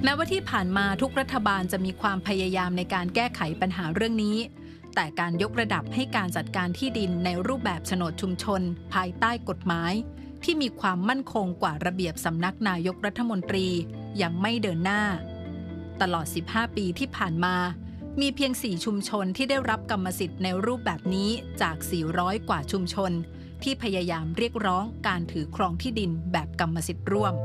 แม้ว่าที่ผ่านมาทุกรัฐบาลจะมีความพยายามในการแก้ไขปัญหาเรื่องนี้แต่การยกระดับให้การจัดการที่ดินในรูปแบบโฉนดชุมชนภายใต้กฎหมายที่มีความมั่นคงกว่าระเบียบสำนักนายกรัฐมนตรียังไม่เดินหน้าตลอด 15 ปีที่ผ่านมามีเพียง 4 ชุมชนที่ได้รับกรรมสิทธิ์ในรูปแบบนี้จาก 400 กว่าชุมชนที่พยายามเรียกร้องการถือครองที่ดินแบบกรรมสิทธิ์ร่วม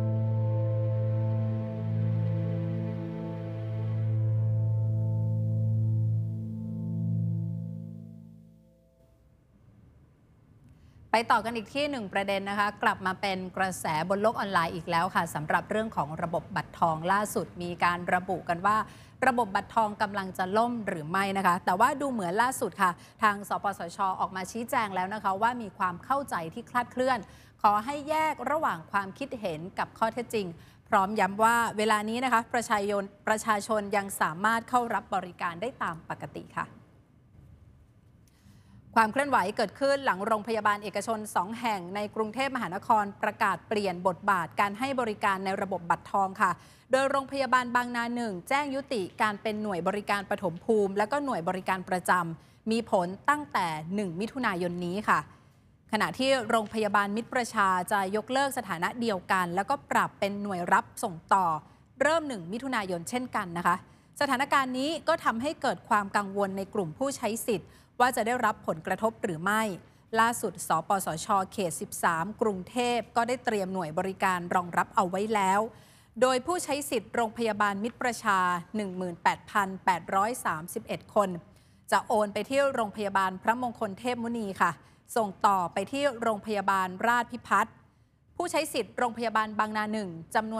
ไปต่อกันอีกที่1ประเด็นนะคะกลับมาเป็นกระแสบนโลกออนไลน์อีกแล้วค่ะสำหรับเรื่องของระบบบัตรทองล่าสุดมีการระบุกันว่าระบบบัตรทองกำลังจะล่มหรือไม่นะคะแต่ว่าดูเหมือนล่าสุดค่ะทางสปสช.ออกมาชี้แจงแล้วนะคะว่ามีความเข้าใจที่คลาดเคลื่อนขอให้แยกระหว่างความคิดเห็นกับข้อเท็จจริงพร้อมย้ำว่าเวลานี้นะคะประชาชนยังสามารถเข้ารับบริการได้ตามปกติค่ะความเคลื่อนไหวเกิดขึ้นหลังโรงพยาบาลเอกชน2แห่งในกรุงเทพมหานครประกาศเปลี่ยนบทบาทการให้บริการในระบบบัตรทองค่ะโดยโรงพยาบาลบางนา1แจ้งยุติการเป็นหน่วยบริการปฐมภูมิและก็หน่วยบริการประจำมีผลตั้งแต่1มิถุนายนนี้ค่ะขณะที่โรงพยาบาลมิตรประชาจะยกเลิกสถานะเดียวกันแล้วก็ปรับเป็นหน่วยรับส่งต่อเริ่ม1มิถุนายนเช่นกันนะคะสถานการณ์นี้ก็ทำให้เกิดความกังวลในกลุ่มผู้ใช้สิทธิ์ว่าจะได้รับผลกระทบหรือไม่ล่าสุดสปสช.เขต 13 กรุงเทพก็ได้เตรียมหน่วยบริการรองรับเอาไว้แล้วโดยผู้ใช้สิทธิ์โรงพยาบาลมิตรประชา 18,831 คนจะโอนไปที่โรงพยาบาลพระมงคลเทพมุนีค่ะส่งต่อไปที่โรงพยาบาลราชพิพัฒน์ผู้ใช้สิทธิ์โรงพยาบาลบางนา1จำนวน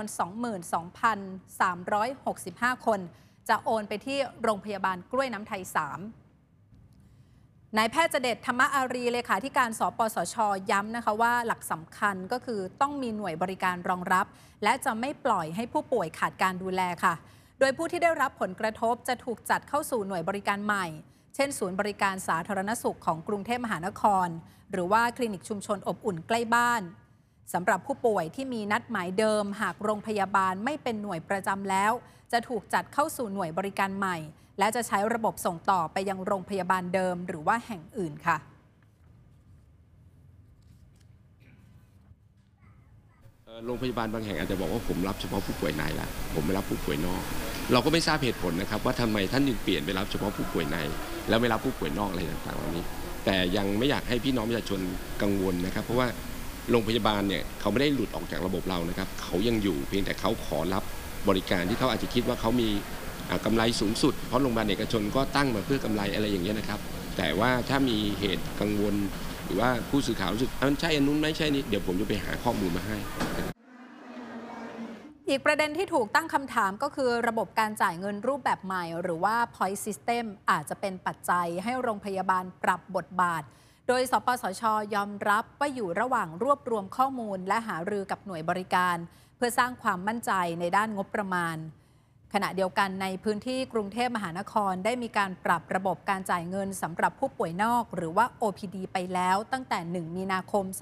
22,365 คนจะโอนไปที่โรงพยาบาลกล้วยน้ำไทย 3นายแพทย์เจเดชธรรมอารีเลขาธิการสปสช.ย้ำนะคะว่าหลักสำคัญก็คือต้องมีหน่วยบริการรองรับและจะไม่ปล่อยให้ผู้ป่วยขาดการดูแลค่ะโดยผู้ที่ได้รับผลกระทบจะถูกจัดเข้าสู่หน่วยบริการใหม่เช่นศูนย์บริการสาธารณสุขของกรุงเทพมหานครหรือว่าคลินิกชุมชนอบอุ่นใกล้บ้านสำหรับผู้ป่วยที่มีนัดหมายเดิมหากโรงพยาบาลไม่เป็นหน่วยประจำแล้วจะถูกจัดเข้าสู่หน่วยบริการใหม่และจะใช้ระบบส่งต่อไปยังโรงพยาบาลเดิมหรือว่าแห่งอื่นค่ะโรงพยาบาลบางแห่งอาจจะบอกว่าผมรับเฉพาะผู้ป่วยในละผมไม่รับผู้ป่วยนอกเราก็ไม่ทราบเหตุผลนะครับว่าทำไมท่านจึงเปลี่ยนไปรับเฉพาะผู้ป่วยในแล้วไม่รับผู้ป่วยนอกอะไรต่างๆเหล่านี้แต่ยังไม่อยากให้พี่น้องประชาชนกังวลนะครับเพราะว่าโรงพยาบาลเนี่ยเขาไม่ได้หลุดออกจากระบบเรานะครับเขายังอยู่เพียงแต่เขาขอรับบริการที่เขาอาจจะคิดว่าเขามีกำไรสูงสุดเพราะโรงพยาบาลเอกชนก็ตั้งมาเพื่อกำไรอะไรอย่างเงี้ยนะครับแต่ว่าถ้ามีเหตุกังวลหรือว่าผู้สื่อข่าวรู้สึกมันใช่อันนู้นไม่ใช่นี้เดี๋ยวผมจะไปหาข้อมูลมาให้อีกประเด็นที่ถูกตั้งคำถามก็คือระบบการจ่ายเงินรูปแบบใหม่หรือว่า Point System อาจจะเป็นปัจจัยให้โรงพยาบาลปรับบทบาทโดยสปสช.ยอมรับว่าอยู่ระหว่างรวบรวมข้อมูลและหารือกับหน่วยบริการเพื่อสร้างความมั่นใจในด้านงบประมาณขณะเดียวกันในพื้นที่กรุงเทพมหานครได้มีการปรับระบบการจ่ายเงินสำหรับผู้ป่วยนอกหรือว่า OPD ไปแล้วตั้งแต่1มีนาคม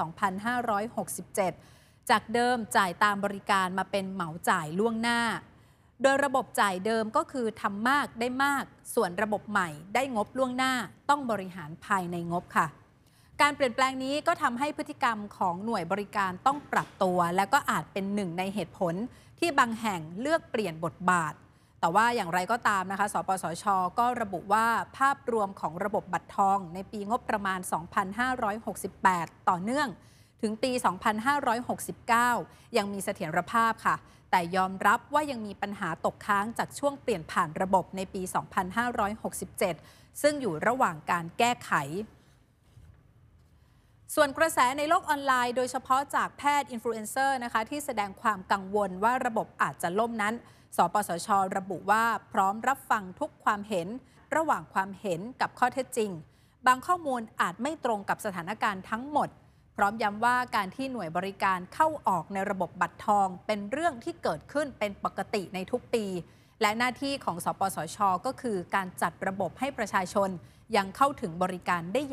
2567จากเดิมจ่ายตามบริการมาเป็นเหมาจ่ายล่วงหน้าโดยระบบจ่ายเดิมก็คือทำมากได้มากส่วนระบบใหม่ได้งบล่วงหน้าต้องบริหารภายในงบค่ะการเปลี่ยนแปลงนี้ก็ทำให้พฤติกรรมของหน่วยบริการต้องปรับตัวและก็อาจเป็นหนึ่งในเหตุผลที่บางแห่งเลือกเปลี่ยนบทบาทแต่ว่าอย่างไรก็ตามนะคะสปสช.ก็ระบุว่าภาพรวมของระบบบัตรทองในปีงบประมาณ 2568 ต่อเนื่องถึงปี 2569 ยังมีเสถียรภาพค่ะแต่ยอมรับว่ายังมีปัญหาตกค้างจากช่วงเปลี่ยนผ่านระบบในปี 2567 ซึ่งอยู่ระหว่างการแก้ไขส่วนกระแสในโลกออนไลน์โดยเฉพาะจากแพทย์อินฟลูเอนเซอร์นะคะที่แสดงความกังวลว่าระบบอาจจะล่มนั้นสปสช.ระบุว่าพร้อมรับฟังทุกความเห็นระหว่างความเห็นกับข้อเท็จจริงบางข้อมูลอาจไม่ตรงกับสถานการณ์ทั้งหมดพร้อมย้ำว่าการที่หน่วยบริการเข้าออกในระบบบัตรทองเป็นเรื่องที่เกิดขึ้นเป็นปกติในทุกปีและหน้าที่ของสปสช.ก็คือการจัดระบบให้ประชาชนยังเข้าถึงบริการได้